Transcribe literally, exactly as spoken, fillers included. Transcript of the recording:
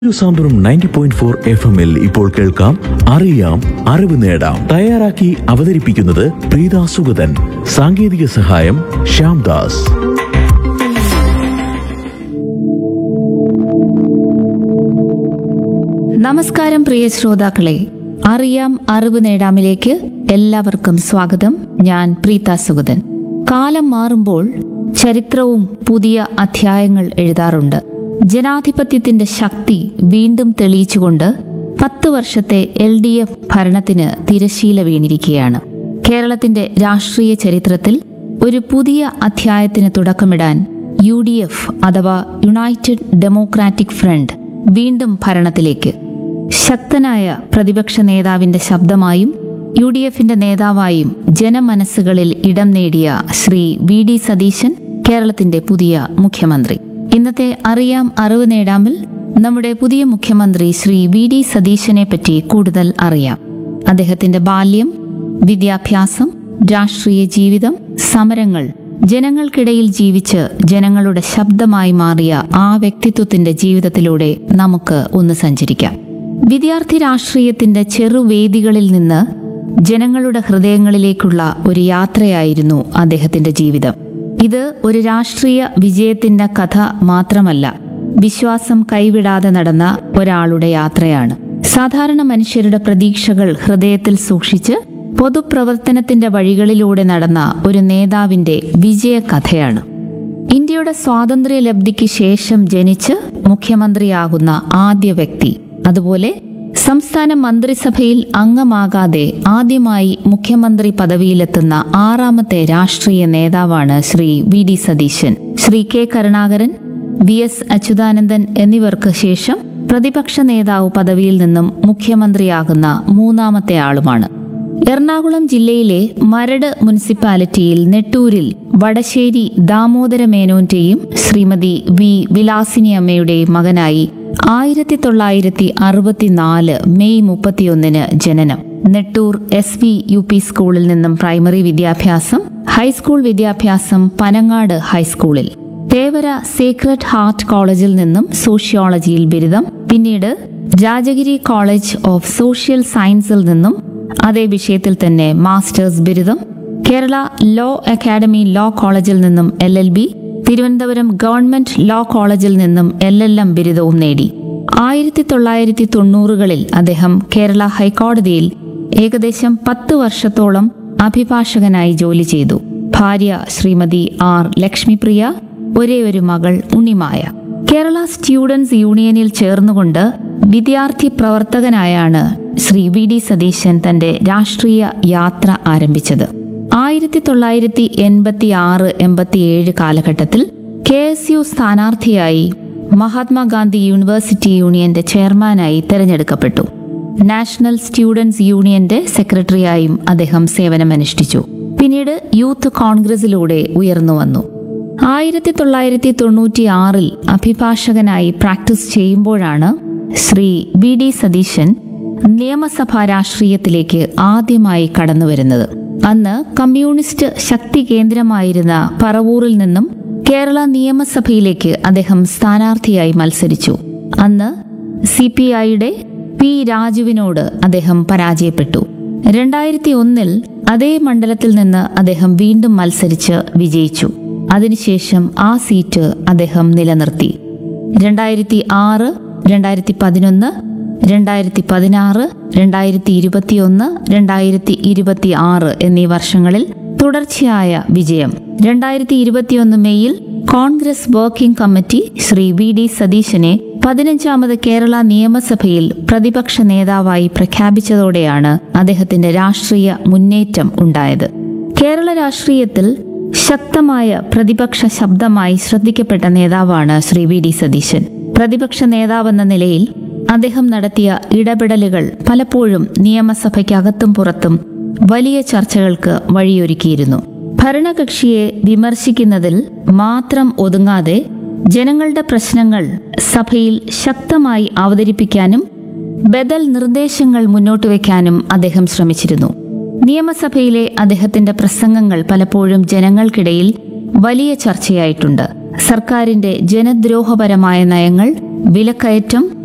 സാന്ത്വനം ninety point four F എമ്മിൽ ഇപ്പോൾ കേൾക്കാം അറിയാം അറിവ് നേടാം. തയ്യാറാക്കി അവതരിപ്പിക്കുന്നത് പ്രീത സുഗതൻ. സാങ്കേതിക സഹായം ശ്യാംദാസ്. നമസ്കാരം പ്രിയ ശ്രോതാക്കളെ, അറിയാം അറിവ് നേടാമിലേക്ക് എല്ലാവർക്കും സ്വാഗതം. ഞാൻ പ്രീത സുഗതൻ. കാലം മാറുമ്പോൾ ചരിത്രവും പുതിയ അധ്യായങ്ങൾ എഴുതാറുണ്ട്. ജനാധിപത്യത്തിന്റെ ശക്തി വീണ്ടും തെളിയിച്ചുകൊണ്ട് പത്ത് വർഷത്തെ എൽ ഡി എഫ് ഭരണത്തിന് തിരശീല വീണിരിക്കുകയാണ്. കേരളത്തിന്റെ രാഷ്ട്രീയ ചരിത്രത്തിൽ ഒരു പുതിയ അധ്യായത്തിന് തുടക്കമിടാൻ യു ഡി എഫ് അഥവാ യുണൈറ്റഡ് ഡെമോക്രാറ്റിക് ഫ്രണ്ട് വീണ്ടും ഭരണത്തിലേക്ക്. ശക്തനായ പ്രതിപക്ഷ നേതാവിന്റെ ശബ്ദമായും യു ഡി എഫിന്റെ നേതാവായും ജനമനസ്സുകളിൽ ഇടം നേടിയ ശ്രീ വി ഡി സതീശൻ കേരളത്തിന്റെ പുതിയ മുഖ്യമന്ത്രി. ഇന്നത്തെ അറിയാം അറിവ് നേടാമിൽ നമ്മുടെ പുതിയ മുഖ്യമന്ത്രി ശ്രീ വി ഡി സതീശനെ പറ്റി കൂടുതൽ അറിയാം. അദ്ദേഹത്തിന്റെ ബാല്യം, വിദ്യാഭ്യാസം, രാഷ്ട്രീയ ജീവിതം, സമരങ്ങൾ, ജനങ്ങൾക്കിടയിൽ ജീവിച്ച് ജനങ്ങളുടെ ശബ്ദമായി മാറിയ ആ വ്യക്തിത്വത്തിന്റെ ജീവിതത്തിലൂടെ നമുക്ക് ഒന്ന് സഞ്ചരിക്കാം. വിദ്യാർത്ഥി രാഷ്ട്രീയത്തിന്റെ ചെറുവേദികളിൽ നിന്ന് ജനങ്ങളുടെ ഹൃദയങ്ങളിലേക്കുള്ള ഒരു യാത്രയായിരുന്നു അദ്ദേഹത്തിന്റെ ജീവിതം. ഇത് ഒരു രാഷ്ട്രീയ വിജയത്തിന്റെ കഥ മാത്രമല്ല, വിശ്വാസം കൈവിടാതെ നടന്ന ഒരാളുടെ യാത്രയാണ്. സാധാരണ മനുഷ്യരുടെ പ്രതീക്ഷകൾ ഹൃദയത്തിൽ സൂക്ഷിച്ച് പൊതുപ്രവർത്തനത്തിന്റെ വഴികളിലൂടെ നടന്ന ഒരു നേതാവിന്റെ വിജയകഥയാണ്. ഇന്ത്യയുടെ സ്വാതന്ത്ര്യ ലബ്ധിക്ക് ശേഷം ജനിച്ച് മുഖ്യമന്ത്രിയാകുന്ന ആദ്യ വ്യക്തി, അതുപോലെ സംസ്ഥാന മന്ത്രിസഭയിൽ അംഗമാകാതെ ആദ്യമായി മുഖ്യമന്ത്രി പദവിയിലെത്തുന്ന ആറാമത്തെ രാഷ്ട്രീയ നേതാവാണ് Shri V D Satheesan. Shri K Karunakaran, V S Achuthanandan എന്നിവർക്ക് ശേഷം പ്രതിപക്ഷ നേതാവ് പദവിയിൽ നിന്നും മുഖ്യമന്ത്രിയാകുന്ന മൂന്നാമത്തെ ആളുമാണ്. എറണാകുളം ജില്ലയിലെ മരട് മുനിസിപ്പാലിറ്റിയിൽ നെട്ടൂരിൽ വടശ്ശേരി ദാമോദര മേനോന്റെയും ശ്രീമതി വി വിലാസിനി അമ്മയുടെയും മകനായി ആയിരത്തി തൊള്ളായിരത്തി അറുപത്തിനാല് മെയ് മുപ്പത്തിയൊന്നിന് ജനനം. Nettoor S V U P സ്കൂളിൽ നിന്നും പ്രൈമറി വിദ്യാഭ്യാസം, ഹൈസ്കൂൾ വിദ്യാഭ്യാസം പനങ്ങാട് ഹൈസ്കൂളിൽ, തേവര സേക്രഡ് ഹാർട്ട് കോളേജിൽ നിന്നും സോഷ്യോളജിയിൽ ബിരുദം, പിന്നീട് രാജഗിരി കോളേജ് ഓഫ് സോഷ്യൽ സയൻസിൽ നിന്നും അതേ വിഷയത്തിൽ തന്നെ മാസ്റ്റേഴ്സ് ബിരുദം, കേരള ലോ അക്കാദമി ലോ കോളേജിൽ നിന്നും L L B, Thiruvananthapuram government law കോളേജിൽ നിന്നും എൽ എൽ എം ബിരുദവും നേടി. ആയിരത്തി തൊള്ളായിരത്തി തൊണ്ണൂറുകളിൽ അദ്ദേഹം കേരള ഹൈക്കോടതിയിൽ ഏകദേശം പത്ത് വർഷത്തോളം അഭിഭാഷകനായി ജോലി ചെയ്തു. ഭാര്യ ശ്രീമതി ആർ ലക്ഷ്മിപ്രിയ, ഒരേ ഒരു മകൾ ഉണ്ണിമായ. കേരള സ്റ്റുഡൻസ് യൂണിയനിൽ ചേർന്നുകൊണ്ട് വിദ്യാർത്ഥി പ്രവർത്തകനായാണ് ശ്രീ വി ഡി സതീശൻ തന്റെ രാഷ്ട്രീയ യാത്ര ആരംഭിച്ചത്. ആയിരത്തി തൊള്ളായിരത്തി എൺപത്തി ആറ് എൺപത്തിയേഴ് കാലഘട്ടത്തിൽ കെ എസ് യു സ്ഥാനാർത്ഥിയായി മഹാത്മാഗാന്ധി യൂണിവേഴ്സിറ്റി യൂണിയന്റെ ചെയർമാനായി തെരഞ്ഞെടുക്കപ്പെട്ടു. നാഷണൽ സ്റ്റുഡൻസ് യൂണിയന്റെ സെക്രട്ടറിയായും അദ്ദേഹം സേവനമനുഷ്ഠിച്ചു. പിന്നീട് യൂത്ത് കോൺഗ്രസിലൂടെ ഉയർന്നു വന്നു. ആയിരത്തി തൊള്ളായിരത്തി തൊണ്ണൂറ്റി ആറിൽ അഭിഭാഷകനായി പ്രാക്ടീസ് ചെയ്യുമ്പോഴാണ് ശ്രീ വി ഡി സതീശൻ നിയമസഭാ രാഷ്ട്രീയത്തിലേക്ക് ആദ്യമായി കടന്നുവരുന്നത്. അന്ന് കമ്മ്യൂണിസ്റ്റ് ശക്തി കേന്ദ്രമായിരുന്ന പറവൂരിൽ നിന്നും കേരള നിയമസഭയിലേക്ക് അദ്ദേഹം സ്ഥാനാർത്ഥിയായി മത്സരിച്ചു. അന്ന് സി പി ഐയുടെ പി രാജുവിനോട് അദ്ദേഹം പരാജയപ്പെട്ടു. രണ്ടായിരത്തി ഒന്നിൽ അതേ മണ്ഡലത്തിൽ നിന്ന് അദ്ദേഹം വീണ്ടും മത്സരിച്ച് വിജയിച്ചു. അതിനുശേഷം ആ സീറ്റ് അദ്ദേഹം നിലനിർത്തി. രണ്ടായിരത്തി ആറ് രണ്ടായിരത്തി പതിനൊന്ന് രണ്ടായിരത്തി പതിനാറ് രണ്ടായിരത്തി ഇരുപത്തിയൊന്ന് രണ്ടായിരത്തി ഇരുപത്തി ആറ് എന്നീ വർഷങ്ങളിൽ തുടർച്ചയായ വിജയം. രണ്ടായിരത്തി ഇരുപത്തിയൊന്ന് മെയ്യിൽ Congress working committee Shri V D സതീശനെ പതിനഞ്ചാമത് കേരള നിയമസഭയിൽ പ്രതിപക്ഷ നേതാവായി പ്രഖ്യാപിച്ചതോടെയാണ് അദ്ദേഹത്തിന്റെ രാഷ്ട്രീയ മുന്നേറ്റം ഉണ്ടായത്. കേരള രാഷ്ട്രീയത്തിൽ ശക്തമായ പ്രതിപക്ഷ ശബ്ദമായി ശ്രദ്ധിക്കപ്പെട്ട നേതാവാണ് ശ്രീ വി ഡി സതീശൻ. പ്രതിപക്ഷ നേതാവെന്ന നിലയിൽ അദ്ദേഹം നടത്തിയ ഇടപെടലുകൾ പലപ്പോഴും നിയമസഭയ്ക്കകത്തും പുറത്തും വലിയ ചർച്ചകൾക്ക് വഴിയൊരുക്കിയിരുന്നു. ഭരണകക്ഷിയെ വിമർശിക്കുന്നതിൽ മാത്രം ഒതുങ്ങാതെ ജനങ്ങളുടെ പ്രശ്നങ്ങൾ സഭയിൽ ശക്തമായി അവതരിപ്പിക്കാനും ബദൽ നിർദ്ദേശങ്ങൾ മുന്നോട്ട് വയ്ക്കാനും അദ്ദേഹം ശ്രമിച്ചിരുന്നു. നിയമസഭയിലെ അദ്ദേഹത്തിന്റെ പ്രസംഗങ്ങൾ പലപ്പോഴും ജനങ്ങൾക്കിടയിൽ വലിയ ചർച്ചയായിട്ടുണ്ട്. സർക്കാരിന്റെ ജനദ്രോഹപരമായ നയങ്ങൾ, വിലക്കയറ്റം,